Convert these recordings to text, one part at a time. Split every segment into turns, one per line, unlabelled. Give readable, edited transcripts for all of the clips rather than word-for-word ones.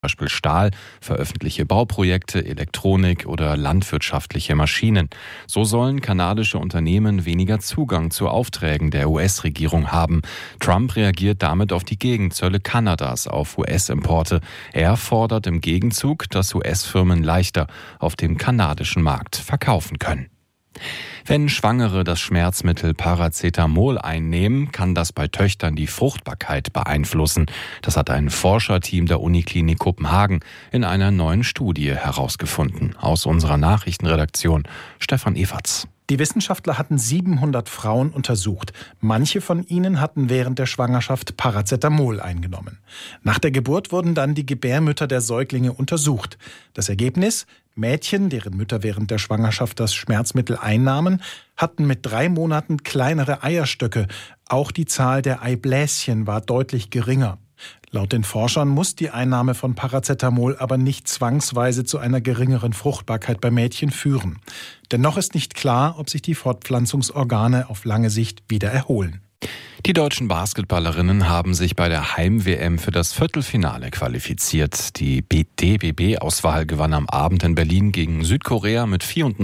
Beispiel Stahl, veröffentliche Bauprojekte, Elektronik oder landwirtschaftliche Maschinen. So sollen kanadische Unternehmen weniger Zugang zu Aufträgen der US-Regierung haben. Trump reagiert damit auf die Gegenzölle Kanadas auf US-Importe. Er fordert im Gegenzug, dass US-Firmen leichter auf dem kanadischen Markt verkaufen können. Wenn Schwangere das Schmerzmittel Paracetamol einnehmen, kann das bei Töchtern die Fruchtbarkeit beeinflussen. Das hat ein Forscherteam der Uniklinik Kopenhagen in einer neuen Studie herausgefunden. Aus unserer Nachrichtenredaktion Stefan Everts.
Die Wissenschaftler hatten 700 Frauen untersucht. Manche von ihnen hatten während der Schwangerschaft Paracetamol eingenommen. Nach der Geburt wurden dann die Gebärmütter der Säuglinge untersucht. Das Ergebnis? Mädchen, deren Mütter während der Schwangerschaft das Schmerzmittel einnahmen, hatten mit 3 Monaten kleinere Eierstöcke. Auch die Zahl der Eibläschen war deutlich geringer. Laut den Forschern muss die Einnahme von Paracetamol aber nicht zwangsweise zu einer geringeren Fruchtbarkeit bei Mädchen führen. Dennoch ist nicht klar, ob sich die Fortpflanzungsorgane auf lange Sicht wieder erholen.
Die deutschen Basketballerinnen haben sich bei der Heim-WM für das Viertelfinale qualifiziert. Die DBB-Auswahl gewann am Abend in Berlin gegen Südkorea mit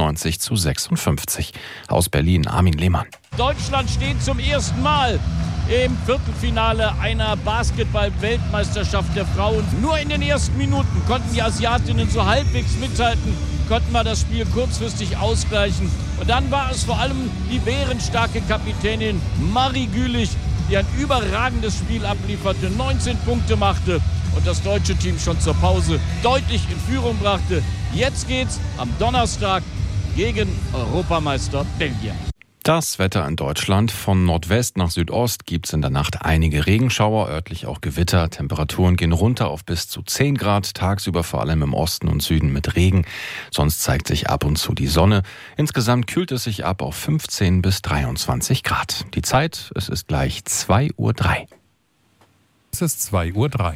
94:56. Aus Berlin Armin Lehmann.
Deutschland steht zum ersten Mal im Viertelfinale einer Basketball-Weltmeisterschaft der Frauen. Nur in den ersten Minuten konnten die Asiatinnen so halbwegs mithalten, konnten wir das Spiel kurzfristig ausgleichen. Und dann war es vor allem die bärenstarke Kapitänin Marie Gülich, die ein überragendes Spiel ablieferte, 19 Punkte machte und das deutsche Team schon zur Pause deutlich in Führung brachte. Jetzt geht's am Donnerstag gegen Europameister Belgien.
Das Wetter in Deutschland. Von Nordwest nach Südost gibt es in der Nacht einige Regenschauer, örtlich auch Gewitter. Temperaturen gehen runter auf bis zu 10 Grad, tagsüber vor allem im Osten und Süden mit Regen. Sonst zeigt sich ab und zu die Sonne. Insgesamt kühlt es sich ab auf 15 bis 23 Grad. Die Zeit, es ist gleich 2:03 Uhr.
Es ist 2:03 Uhr.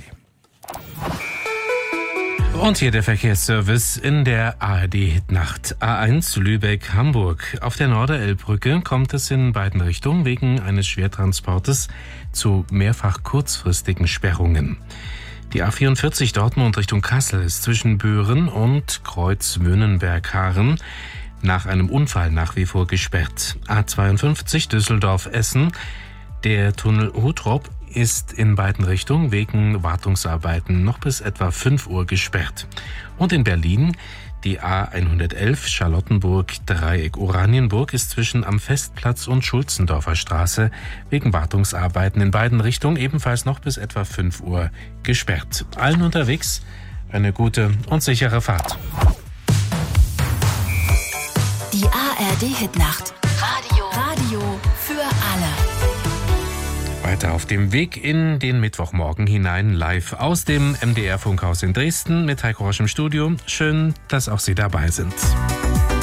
Und hier der Verkehrsservice in der ARD-Hitnacht. A1 Lübeck-Hamburg. Auf der Norderelbbrücke kommt es in beiden Richtungen wegen eines Schwertransportes zu mehrfach kurzfristigen Sperrungen. Die A44 Dortmund Richtung Kassel ist zwischen Büren und Kreuz-Wöhnenberg-Haaren nach einem Unfall nach wie vor gesperrt. A52 Düsseldorf-Essen. Der Tunnel Huttrop ist in beiden Richtungen wegen Wartungsarbeiten noch bis etwa 5 Uhr gesperrt. Und in Berlin die A111 Charlottenburg-Dreieck Oranienburg ist zwischen am Festplatz und Schulzendorfer Straße wegen Wartungsarbeiten in beiden Richtungen ebenfalls noch bis etwa 5 Uhr gesperrt. Allen unterwegs eine gute und sichere Fahrt.
Die ARD-Hitnacht. Radio für alle.
Weiter auf dem Weg in den Mittwochmorgen hinein, live aus dem MDR-Funkhaus in Dresden mit Heiko Rosch im Studio. Schön, dass auch Sie dabei sind.